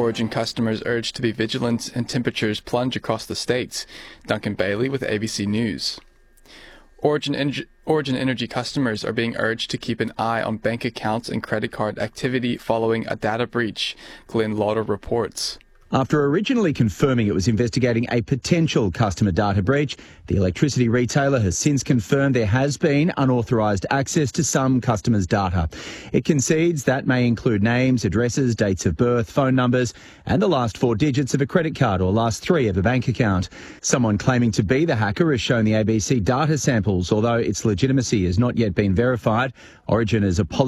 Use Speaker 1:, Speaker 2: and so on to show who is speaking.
Speaker 1: Origin customers urged to be vigilant and temperatures plunge across the states. Duncan Bailey with ABC News. Origin Energy customers are being urged to keep an eye on bank accounts and credit card activity following a data breach, Glenn Lauder reports.
Speaker 2: After originally confirming it was investigating a potential customer data breach, the electricity retailer has since confirmed there has been unauthorised access to some customers' data. It concedes that may include names, addresses, dates of birth, phone numbers, and the last 4 digits of a credit card or last 3 of a bank account. Someone claiming to be the hacker has shown the ABC data samples, although its legitimacy has not yet been verified. Origin has apologised